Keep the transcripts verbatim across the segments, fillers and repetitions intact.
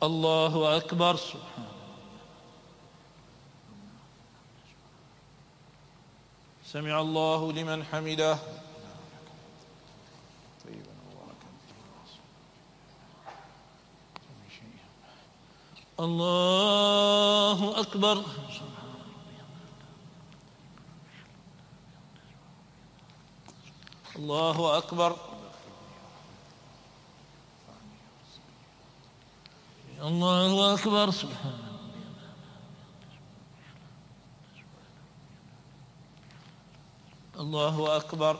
الله أكبر. سبحان سمع الله لمن حمده. الله أكبر. الله أكبر. الله أكبر. سبحان الله أكبر.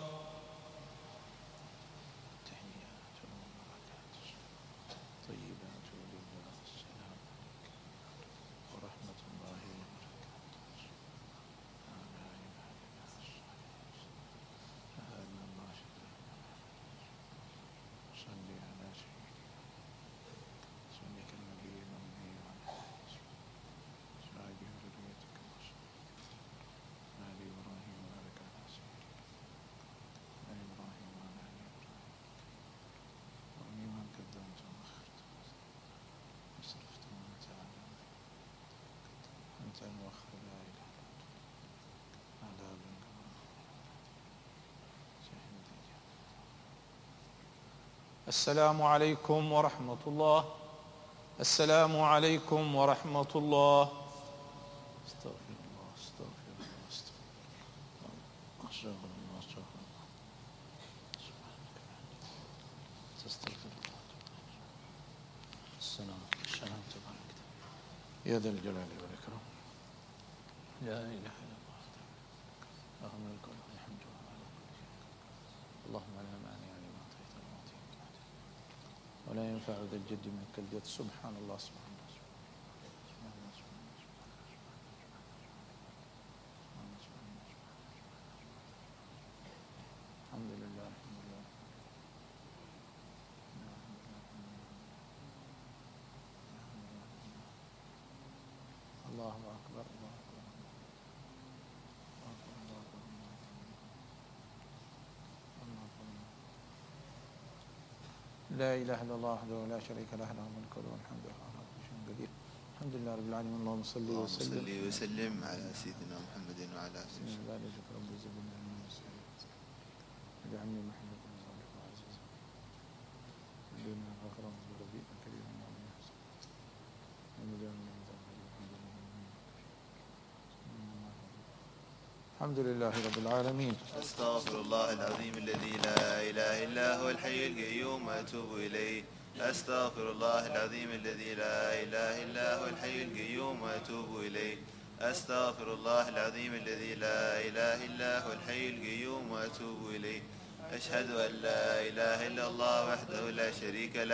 السلام عليكم ورحمة الله. السلام عليكم ورحمة الله. استغفر الله استغفر الله استغفر الله استغفر الله سبحانك تستغفر الله. السلام السلام تبارك يا ذا الجلال والإكرام. لا إله إلا الله اللهم لك الحمد اللهم لا مانع لما أعطيت ولا ينفع ذا الجد منك الجد. سبحان الله سبحان الله سبحان الله سبحان الله سبحان الله. الحمد لله الحمد لله. الله أكبر الله أكبر. لا إله إلا الله وحده لا شريك له له الملك وله الحمد على كل شيء قدير. الحمد لله رب العالمين. اللهم صل وسلم اللهم صل وسلم على سيدنا محمد وعلى آله وسلم. ذلك رب زدنا من المسلمين اجعلني محمد بن صالح وعزيز دون أكرم بربيع كريم وعليه ومجانا من الحمد لله رب العالمين. أستغفر الله العظيم الذي لا إله إلا هو الحي القيوم وأتوب إليه. أستغفر الله العظيم الذي لا إله إلا هو الحي القيوم وأتوب إليه. أستغفر الله العظيم الذي لا إله إلا هو الحي القيوم وأتوب إليه. أشهد أن لا إله إلا الله وحده لا شريك له